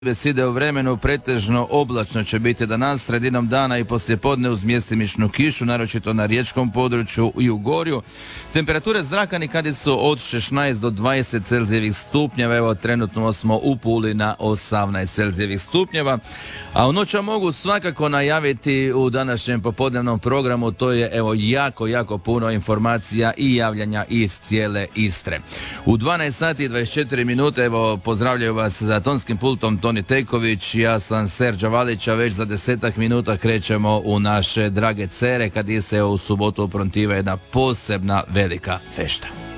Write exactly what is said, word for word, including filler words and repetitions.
Bez ide u vremenu, pretežno oblačno će biti danas, sredinom dana i poslijepodne uz mjestimičnu kišu, naročito na riječkom području i u Gorju. Temperature zraka nikad su od šesnaest do dvadeset celzijevih stupnjeva, evo trenutno smo u Puli na osamnaest celzijevih stupnjeva, a u noć mogu svakako najaviti u današnjem popodnevnom programu, to je evo jako, jako puno informacija i javljanja iz cijele Istre. U dvanaest sati i dvadeset četiri minute, evo pozdravljaju vas za tonskim pultom Toni Tejković, ja sam Serđa Valić, a već za desetak minuta krećemo u naše drage cere kad je se u subotu oprontiva jedna posebna velika fešta.